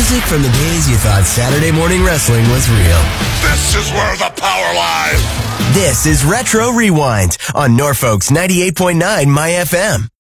Music from the days you thought Saturday morning wrestling was real. This is where the power lies. This is Retro Rewind on Norfolk's 98.9 My FM.